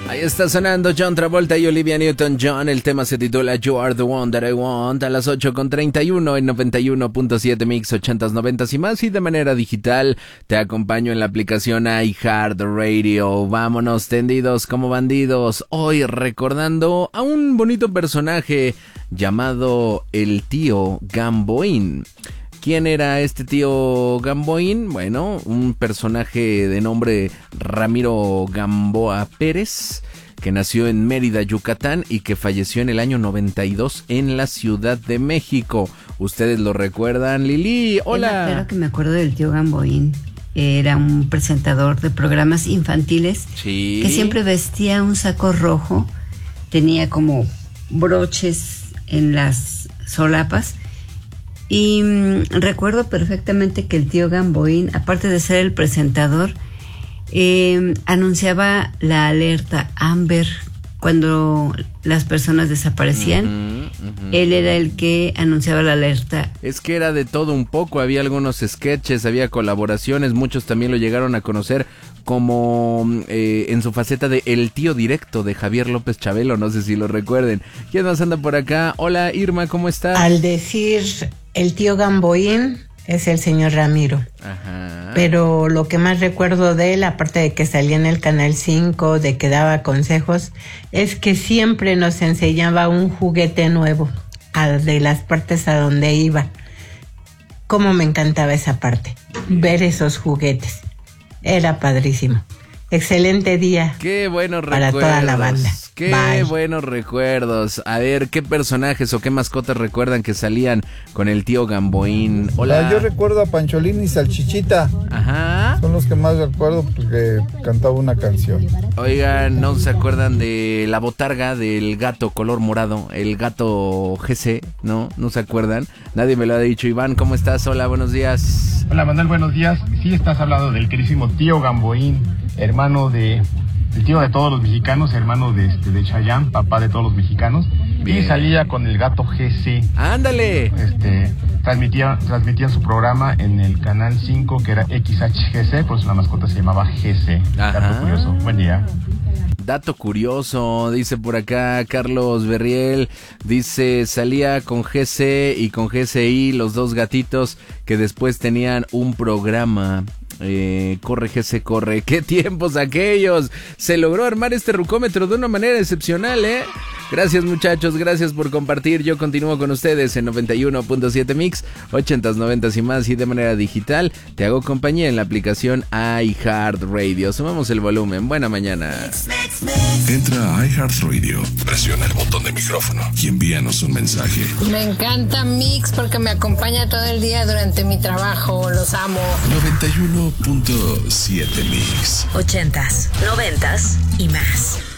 Ahí está sonando John Travolta y Olivia Newton-John. El tema se titula You Are the One That I Want. A las 8:31 en 91.7 Mix 80s, 90s y más. Y de manera digital te acompaño en la aplicación iHeartRadio. Vámonos tendidos como bandidos. Hoy recordando a un bonito personaje llamado el tío Gamboín. ¿Quién era este tío Gamboín? Bueno, un personaje de nombre Ramiro Gamboa Pérez, que nació en Mérida, Yucatán, y que falleció en el año 92 en la Ciudad de México. ¿Ustedes lo recuerdan, Lili? Hola. Claro que me acuerdo del tío Gamboín. Era un presentador de programas infantiles, sí, que siempre vestía un saco rojo, tenía como broches en las solapas. Y recuerdo perfectamente que el tío Gamboín, aparte de ser el presentador, anunciaba la alerta Amber cuando las personas desaparecían. Él era el que anunciaba la alerta. Es que era de todo un poco, había algunos sketches, había colaboraciones, muchos también lo llegaron a conocer como en su faceta de El Tío Directo de Javier López Chabelo, no sé si lo recuerden. ¿Quién más anda por acá? Hola Irma, ¿cómo estás? Al decir el tío Gamboín es el señor Ramiro. Ajá. Pero lo que más recuerdo de él, aparte de que salía en el Canal 5, de que daba consejos, es que siempre nos enseñaba un juguete nuevo de las partes a donde iba. Cómo me encantaba esa parte, ver esos juguetes. Era padrísimo. Excelente día. Qué buenos para recuerdos. Toda la banda. Qué Bye. buenos recuerdos. A ver, ¿qué personajes o qué mascotas recuerdan que salían con el tío Gamboín? Hola. Yo recuerdo a Pancholín y Salchichita. Ajá. Son los que más recuerdo porque cantaba una canción. Oigan, ¿no se acuerdan de la botarga del gato color morado? El gato GC, ¿no? ¿No se acuerdan? Nadie me lo ha dicho. Iván, ¿cómo estás? Hola, buenos días. Hola Manuel, buenos días. Sí, estás hablando del queridísimo tío Gamboín, hermano el tío de todos los mexicanos, hermano de Chayanne, papá de todos los mexicanos. Bien. Y salía con el gato GC. ¡Ándale! Transmitía su programa en el Canal 5, que era XHGC, por eso la mascota se llamaba GC. Dato curioso. Buen día. Dato curioso, dice por acá Carlos Berriel, dice salía con GC y con GCI, los dos gatitos que después tenían un programa. Corre GC, corre. ¡Qué tiempos aquellos! Se logró armar este rucómetro de una manera excepcional, ¿eh? Gracias muchachos, gracias por compartir. Yo continúo con ustedes en 91.7 Mix, 80s, 90s y más, y de manera digital. Te hago compañía en la aplicación iHeartRadio. Sumamos el volumen. Buena mañana. Entra a iHeartRadio, presiona el botón de micrófono y envíanos un mensaje. Me encanta Mix porque me acompaña todo el día durante mi trabajo. Los amo. 91.7 Mix. 80s, 90s y más.